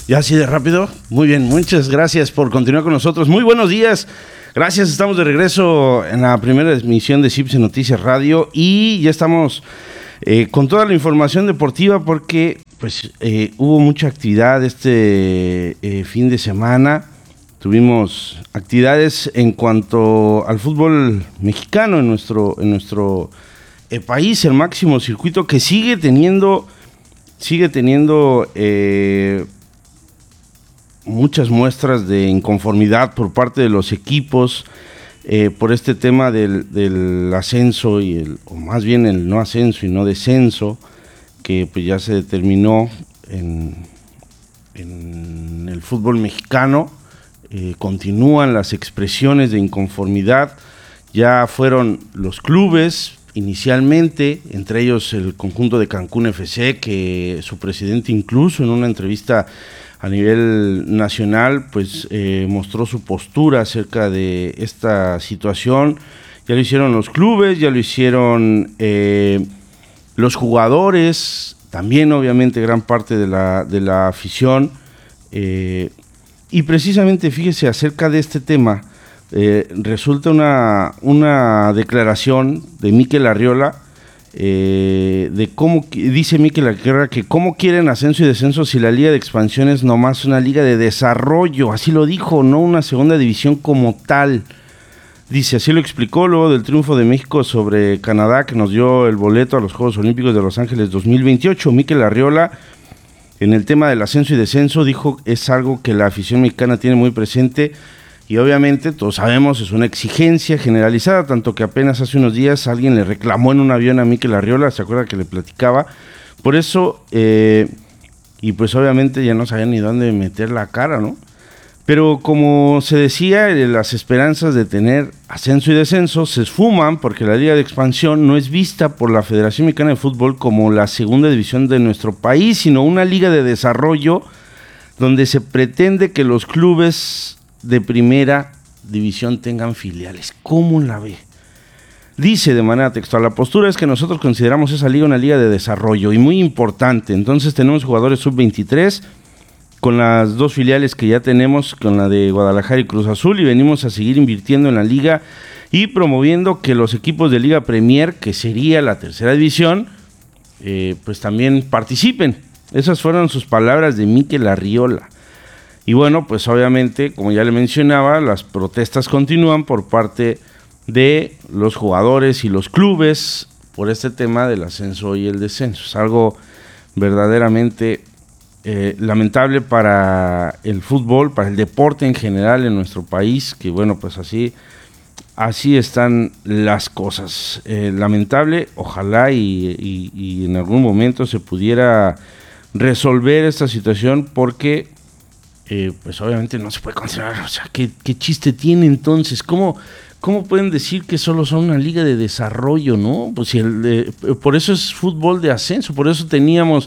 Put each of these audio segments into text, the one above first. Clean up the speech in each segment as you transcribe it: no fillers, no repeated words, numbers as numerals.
¿Ya así de rápido? Muy bien, muchas gracias por continuar con nosotros. Muy buenos días. Gracias, estamos de regreso en la primera emisión de CIPSE Noticias Radio y ya estamos con toda la información deportiva porque pues hubo mucha actividad este fin de semana. Tuvimos actividades en cuanto al fútbol mexicano en nuestro país, el máximo circuito que sigue teniendo muchas muestras de inconformidad por parte de los equipos por este tema del ascenso o más bien el no ascenso y no descenso, que pues ya se determinó en el fútbol mexicano. Continúan las expresiones de inconformidad, ya fueron los clubes inicialmente, entre ellos el conjunto de Cancún FC, que su presidente incluso en una entrevista a nivel nacional pues mostró su postura acerca de esta situación. Ya lo hicieron los clubes, ya lo hicieron los jugadores, también obviamente gran parte de la afición, y precisamente fíjese acerca de este tema. Resulta una declaración de Mikel Arriola de cómo dice Mikel Arriola que cómo quieren ascenso y descenso si la liga de expansión es nomás una liga de desarrollo, así lo dijo, no una segunda división como tal. Dice, así lo explicó luego del triunfo de México sobre Canadá, que nos dio el boleto a los Juegos Olímpicos de Los Ángeles 2028. Mikel Arriola, en el tema del ascenso y descenso, dijo es algo que la afición mexicana tiene muy presente. Y obviamente, todos sabemos, es una exigencia generalizada, tanto que apenas hace unos días alguien le reclamó en un avión a Mikel Arriola, ¿se acuerda que le platicaba? Por eso, y pues obviamente ya no sabía ni dónde meter la cara, ¿no? Pero como se decía, las esperanzas de tener ascenso y descenso se esfuman porque la Liga de Expansión no es vista por la Federación Mexicana de Fútbol como la segunda división de nuestro país, sino una liga de desarrollo donde se pretende que los clubes de primera división tengan filiales. ¿Cómo la ve? Dice de manera textual, la postura es que nosotros consideramos esa liga una liga de desarrollo y muy importante. Entonces tenemos jugadores sub-23 con las dos filiales que ya tenemos, con la de Guadalajara y Cruz Azul, y venimos a seguir invirtiendo en la liga y promoviendo que los equipos de Liga Premier, que sería la tercera división, pues también participen. Esas fueron sus palabras de Mikel Arriola. Y bueno, pues obviamente, como ya le mencionaba, las protestas continúan por parte de los jugadores y los clubes por este tema del ascenso y el descenso. Es algo verdaderamente lamentable para el fútbol, para el deporte en general en nuestro país, que bueno, pues así están las cosas. Lamentable, ojalá y en algún momento se pudiera resolver esta situación porque pues obviamente no se puede considerar, o sea, ¿qué chiste tiene entonces? ¿Cómo pueden decir que solo son una liga de desarrollo, no? Pues si por eso es fútbol de ascenso, por eso teníamos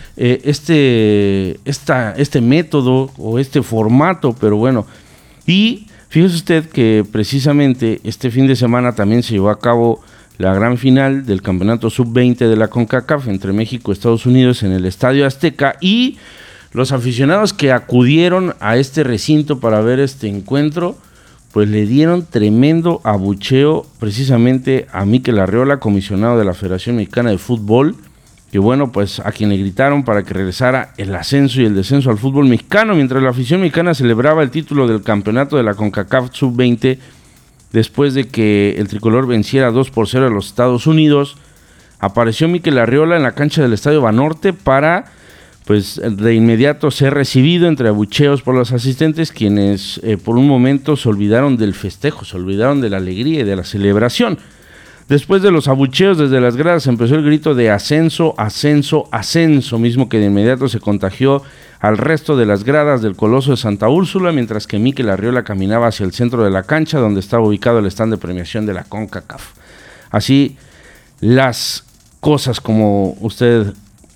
este método o este formato, pero bueno. Y fíjese usted que precisamente este fin de semana también se llevó a cabo la gran final del campeonato sub-20 de la CONCACAF entre México y Estados Unidos en el Estadio Azteca, y los aficionados que acudieron a este recinto para ver este encuentro, pues le dieron tremendo abucheo precisamente a Mikel Arriola, comisionado de la Federación Mexicana de Fútbol, que bueno, pues a quien le gritaron para que regresara el ascenso y el descenso al fútbol mexicano, mientras la afición mexicana celebraba el título del campeonato de la CONCACAF sub-20, después de que el tricolor venciera 2-0 a los Estados Unidos. Apareció Mikel Arriola en la cancha del Estadio Banorte para pues de inmediato ser recibido entre abucheos por los asistentes, quienes por un momento se olvidaron del festejo, se olvidaron de la alegría y de la celebración. Después de los abucheos desde las gradas empezó el grito de ascenso, ascenso, ascenso, mismo que de inmediato se contagió al resto de las gradas del Coloso de Santa Úrsula, mientras que Mikel Arriola caminaba hacia el centro de la cancha donde estaba ubicado el stand de premiación de la CONCACAF. Así las cosas, como usted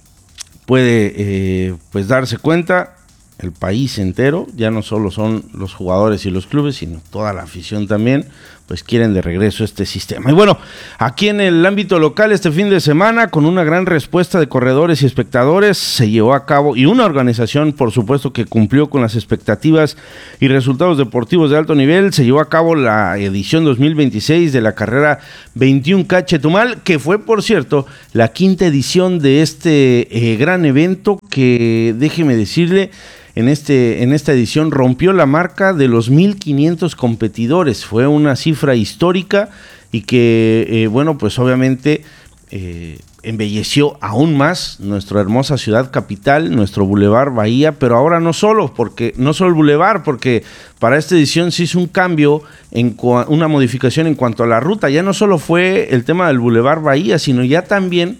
puede pues darse cuenta, el país entero, ya no solo son los jugadores y los clubes, sino toda la afición también, pues quieren de regreso este sistema. Y bueno, aquí en el ámbito local este fin de semana, con una gran respuesta de corredores y espectadores, se llevó a cabo, y una organización por supuesto que cumplió con las expectativas y resultados deportivos de alto nivel, se llevó a cabo la edición 2026 de la carrera 21K Chetumal, que fue por cierto la quinta edición de este gran evento que, déjeme decirle, en esta edición rompió la marca de los 1,500 competidores. Fue una cifra histórica y que, bueno, pues obviamente embelleció aún más nuestra hermosa ciudad capital, nuestro Boulevard Bahía, pero ahora no solo el Boulevard, porque para esta edición se hizo un cambio, una modificación en cuanto a la ruta. Ya no solo fue el tema del Boulevard Bahía, sino ya también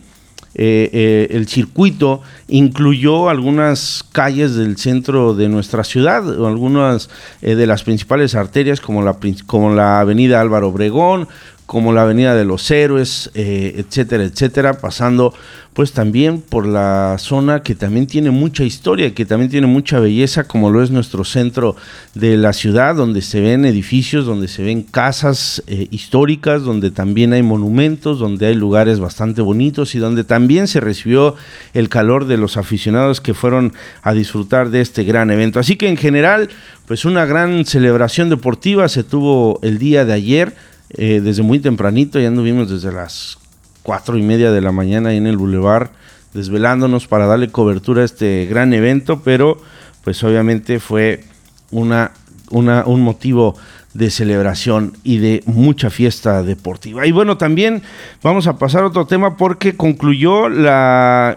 el circuito incluyó algunas calles del centro de nuestra ciudad, o algunas de las principales arterias, como la avenida Álvaro Obregón, como la avenida de los Héroes, etcétera, etcétera, pasando pues también por la zona que también tiene mucha historia, que también tiene mucha belleza, como lo es nuestro centro de la ciudad, donde se ven edificios, donde se ven casas históricas, donde también hay monumentos, donde hay lugares bastante bonitos y donde también se recibió el calor de los aficionados que fueron a disfrutar de este gran evento. Así que en general, pues una gran celebración deportiva se tuvo el día de ayer, desde muy tempranito. Ya anduvimos desde las 4:30 de la mañana ahí en el Boulevard, desvelándonos para darle cobertura a este gran evento, pero pues obviamente fue un motivo de celebración y de mucha fiesta deportiva. Y bueno, también vamos a pasar a otro tema, porque concluyó la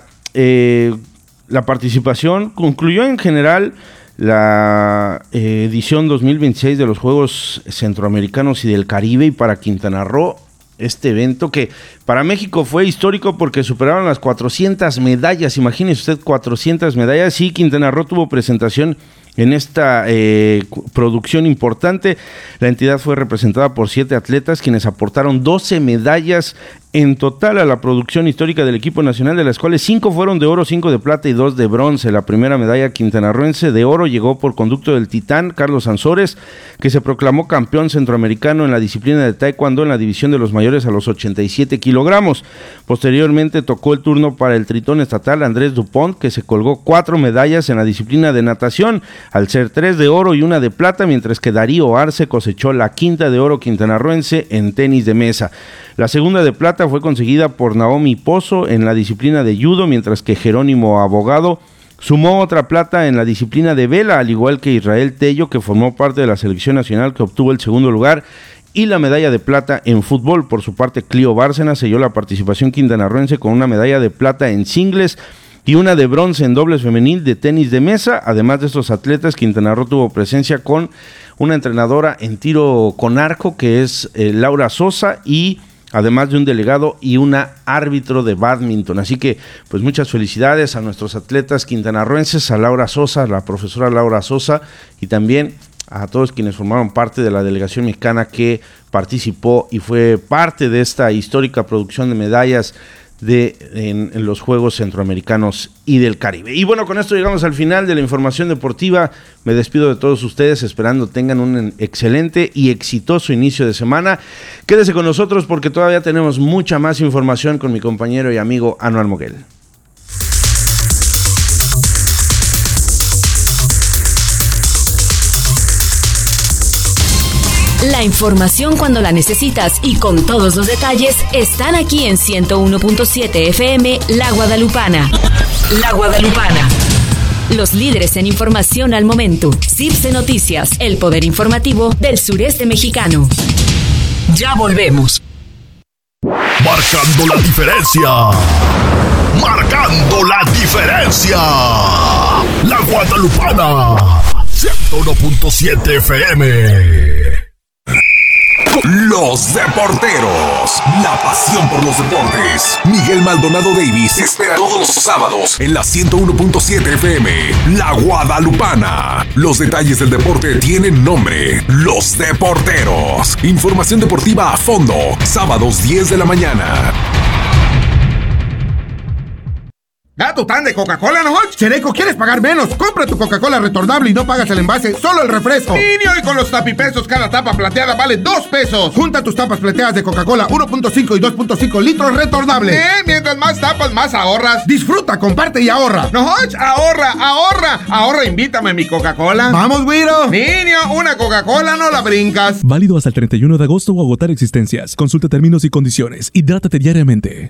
participación, concluyó en general la edición 2026 de los Juegos Centroamericanos y del Caribe, y para Quintana Roo este evento que para México fue histórico porque superaron las 400 medallas. Imagínese usted, 400 medallas. Sí, Quintana Roo tuvo presentación en esta producción importante. La entidad fue representada por 7 atletas, quienes aportaron 12 medallas en total a la producción histórica del equipo nacional, de las cuales 5 fueron de oro, 5 de plata y 2 de bronce. La primera medalla quintanarroense de oro llegó por conducto del titán Carlos Ansores, que se proclamó campeón centroamericano en la disciplina de taekwondo en la división de los mayores a los 87 kilogramos. Posteriormente tocó el turno para el tritón estatal Andrés Dupont, que se colgó 4 medallas en la disciplina de natación, al ser 3 de oro y 1 de plata, mientras que Darío Arce cosechó la quinta de oro quintanarroense en tenis de mesa. La segunda de plata fue conseguida por Naomi Pozo en la disciplina de judo, mientras que Jerónimo Abogado sumó otra plata en la disciplina de vela, al igual que Israel Tello, que formó parte de la selección nacional, que obtuvo el segundo lugar, y la medalla de plata en fútbol. Por su parte, Clio Bárcena selló la participación quintanarroense con una medalla de plata en singles y una de bronce en dobles femenil de tenis de mesa. Además de estos atletas, Quintana Roo tuvo presencia con una entrenadora en tiro con arco, que es Laura Sosa, y además de un delegado y una árbitro de bádminton. Así que pues muchas felicidades a nuestros atletas quintanarroenses, a Laura Sosa, a la profesora Laura Sosa, y también a todos quienes formaron parte de la delegación mexicana que participó y fue parte de esta histórica producción de medallas en los Juegos Centroamericanos y del Caribe. Y bueno, con esto llegamos al final de la información deportiva. Me despido de todos ustedes, esperando tengan un excelente y exitoso inicio de semana. Quédese con nosotros porque todavía tenemos mucha más información con mi compañero y amigo Anuar Moguel. La información cuando la necesitas y con todos los detalles están aquí en 101.7 FM La Guadalupana. La Guadalupana. Los líderes en información al momento. CIPSE Noticias, el poder informativo del sureste mexicano. Ya volvemos. Marcando la diferencia. Marcando la diferencia. La Guadalupana. 101.7 FM. Los Deporteros, la pasión por los deportes. Miguel Maldonado Davis te espera todos los sábados en la 101.7 FM, La Guadalupana. Los detalles del deporte tienen nombre, Los Deporteros. Información deportiva a fondo, sábados 10 de la mañana. Da tu tan de Coca-Cola, ¿no, Hodge? Chereco, ¿quieres pagar menos? Compra tu Coca-Cola retornable y no pagas el envase, solo el refresco. Niño, y con los tapipesos cada tapa plateada vale 2 pesos. Junta tus tapas plateadas de Coca-Cola 1.5 y 2.5 litros retornables. Mientras más tapas, más ahorras. Disfruta, comparte y ahorra. No, Hodge, ahorra, invítame a mi Coca-Cola. ¡Vamos, güiro! Niño, una Coca-Cola no la brincas. Válido hasta el 31 de agosto o agotar existencias. Consulta términos y condiciones. Hidrátate diariamente.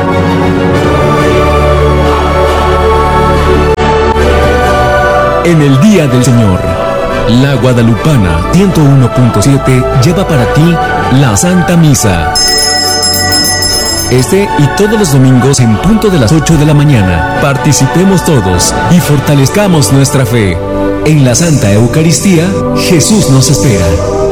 En el Día del Señor, la Guadalupana 101.7 lleva para ti la Santa Misa. Este y todos los domingos en punto de las 8 de la mañana. Participemos todos y fortalezcamos nuestra fe. En la Santa Eucaristía, Jesús nos espera.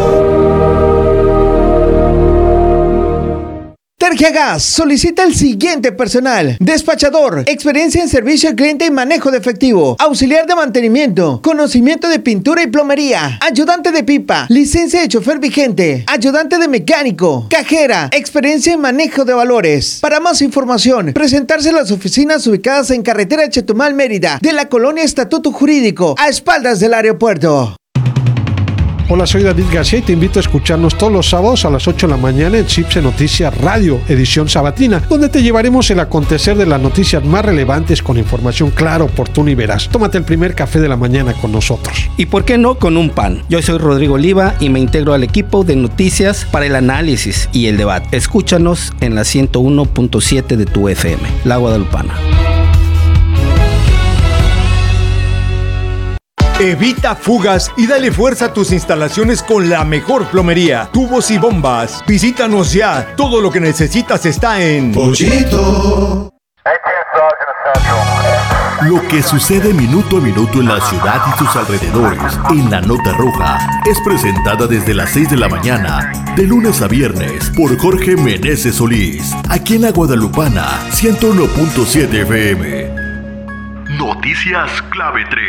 Tergiagas solicita el siguiente personal: despachador, experiencia en servicio al cliente y manejo de efectivo, auxiliar de mantenimiento, conocimiento de pintura y plomería, ayudante de pipa, licencia de chofer vigente, ayudante de mecánico, cajera, experiencia en manejo de valores. Para más información, presentarse a las oficinas ubicadas en carretera Chetumal, Mérida, de la colonia Estatuto Jurídico, a espaldas del aeropuerto. Hola, soy David García y te invito a escucharnos todos los sábados a las 8 de la mañana en CIPSE Noticias Radio, edición sabatina, donde te llevaremos el acontecer de las noticias más relevantes con información clara, oportuna y veraz. Tómate el primer café de la mañana con nosotros. ¿Y por qué no con un pan? Yo soy Rodrigo Oliva y me integro al equipo de noticias para el análisis y el debate. Escúchanos en la 101.7 de tu FM, La Guadalupana. Evita fugas y dale fuerza a tus instalaciones con la mejor plomería, tubos y bombas. Visítanos ya. Todo lo que necesitas está en Pollito. Lo que sucede minuto a minuto en la ciudad y sus alrededores, en la Nota Roja, es presentada desde las 6 de la mañana, de lunes a viernes, por Jorge Meneses Solís, aquí en La Guadalupana, 101.7 FM. Noticias Clave 3.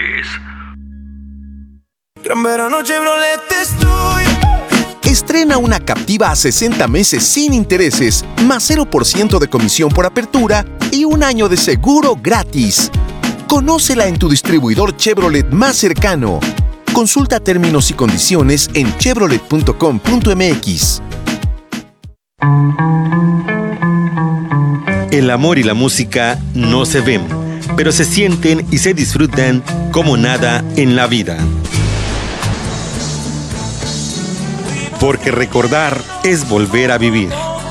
Gran verano Chevrolet estoy. Estrena una Captiva a 60 meses sin intereses, más 0% de comisión por apertura y un año de seguro gratis. Conócela en tu distribuidor Chevrolet más cercano. Consulta términos y condiciones en chevrolet.com.mx. El amor y la música no se ven, pero se sienten y se disfrutan como nada en la vida. Porque recordar es volver a vivir.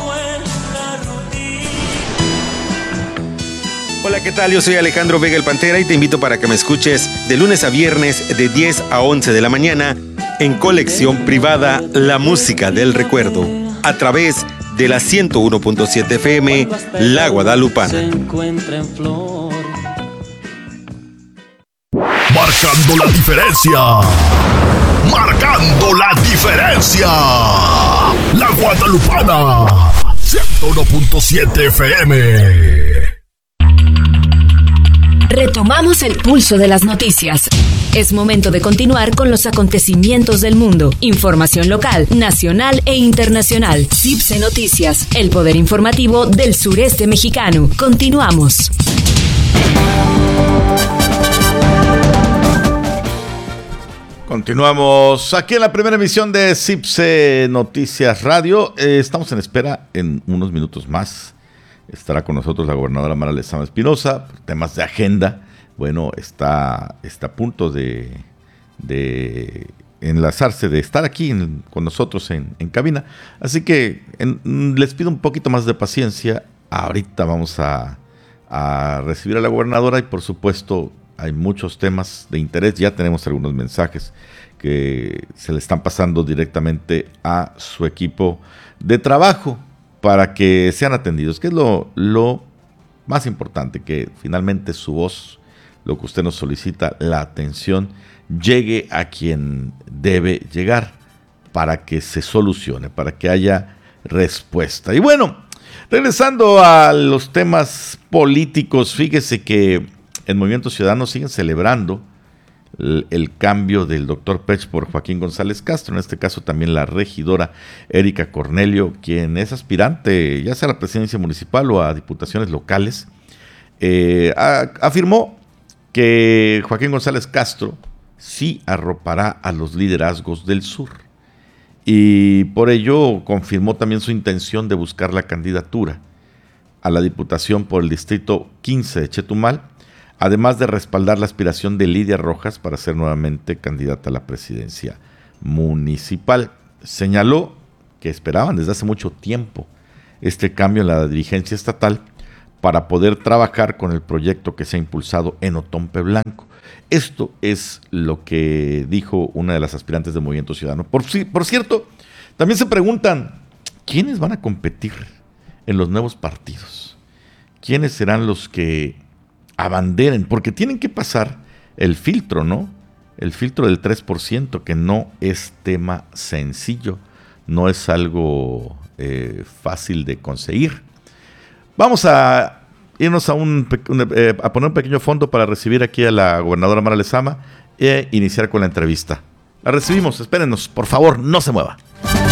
Hola, ¿qué tal? Yo soy Alejandro Vega el Pantera y te invito para que me escuches de lunes a viernes de 10 a 11 de la mañana en Colección Privada, la música del recuerdo, a través de la 101.7 FM, La Guadalupana. Marcando la diferencia. Marcando la diferencia. La Guadalupana, 101.7 FM. Retomamos el pulso de las noticias. Es momento de continuar con los acontecimientos del mundo. Información local, nacional e internacional. CIPSE Noticias, el poder informativo del sureste mexicano. Continuamos. Continuamos aquí en la primera emisión de CIPSE Noticias Radio. Estamos en espera en unos minutos más. Estará con nosotros la gobernadora Mara Lezama Espinosa. Temas de agenda. Bueno, está a punto de enlazarse, de estar aquí con nosotros en cabina. Así que les pido un poquito más de paciencia. Ahorita vamos a recibir a la gobernadora y por supuesto hay muchos temas de interés. Ya tenemos algunos mensajes que se le están pasando directamente a su equipo de trabajo para que sean atendidos, que es lo más importante, que finalmente su voz, lo que usted nos solicita, la atención, llegue a quien debe llegar para que se solucione, para que haya respuesta. Y bueno, regresando a los temas políticos, fíjese que en Movimiento Ciudadano siguen celebrando el cambio del doctor Pech por Joaquín González Castro, en este caso también la regidora Erika Cornelio, quien es aspirante ya sea a la presidencia municipal o a diputaciones locales. afirmó que Joaquín González Castro sí arropará a los liderazgos del sur. Y por ello confirmó también su intención de buscar la candidatura a la diputación por el distrito 15 de Chetumal, además de respaldar la aspiración de Lidia Rojas para ser nuevamente candidata a la presidencia municipal. Señaló que esperaban desde hace mucho tiempo este cambio en la dirigencia estatal para poder trabajar con el proyecto que se ha impulsado en Otompe Blanco. Esto es lo que dijo una de las aspirantes del Movimiento Ciudadano. Por cierto, también se preguntan, ¿quiénes van a competir en los nuevos partidos? ¿Quiénes serán los que abanderen? Porque tienen que pasar el filtro, ¿no? El filtro del 3%, que no es tema sencillo, no es algo fácil de conseguir. Vamos a irnos a poner un pequeño fondo para recibir aquí a la gobernadora Mara Lezama e iniciar con la entrevista. La recibimos, espérenos, por favor, no se mueva.